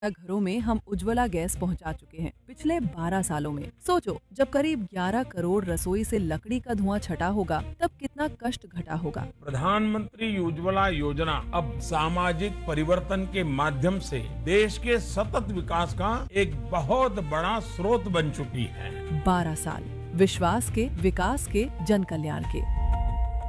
घरों में हम उज्ज्वला गैस पहुंचा चुके हैं पिछले 12 सालों में। सोचो, जब करीब 11 करोड़ रसोई से लकड़ी का धुआं छटा होगा, तब कितना कष्ट घटा होगा। प्रधानमंत्री उज्ज्वला योजना अब सामाजिक परिवर्तन के माध्यम से देश के सतत विकास का एक बहुत बड़ा स्रोत बन चुकी है। 12 साल विश्वास के, विकास के, जन कल्याण के।